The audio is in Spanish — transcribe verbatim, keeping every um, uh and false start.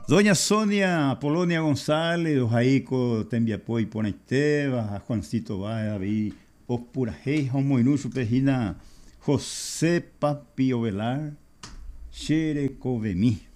Doña Sonia Apolonia González, Ojaico Tembiapo y Ponaiteva, Juancito Báez, David Ospurajei, Homoinusu Pejina, José Papi Ovelar, Xerecovemi.